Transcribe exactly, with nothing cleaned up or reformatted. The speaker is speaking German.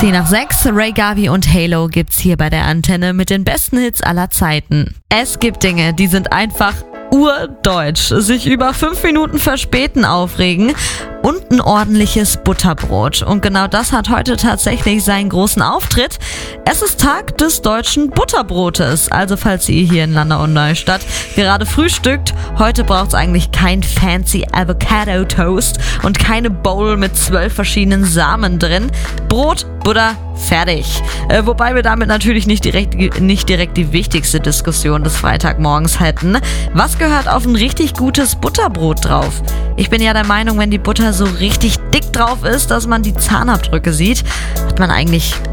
zehn nach sechs, Ray Gavi und Halo gibt's hier bei der Antenne mit den besten Hits aller Zeiten. Es gibt Dinge, die sind einfach urdeutsch. Sich über fünf Minuten verspäten aufregen und ein ordentliches Butterbrot. Und genau das hat heute tatsächlich seinen großen Auftritt. Es ist Tag des deutschen Butterbrotes. Also falls ihr hier in Landau und Neustadt gerade frühstückt, heute braucht's eigentlich kein fancy Avocado Toast und keine Bowl mit zwölf verschiedenen Samen drin. Brot, Butter, fertig. Äh, wobei wir damit natürlich nicht direkt, nicht direkt die wichtigste Diskussion des Freitagmorgens hätten. Was gehört auf ein richtig gutes Butterbrot drauf? Ich bin ja der Meinung, wenn die Butter so richtig dick drauf ist, dass man die Zahnabdrücke sieht, hat man eigentlich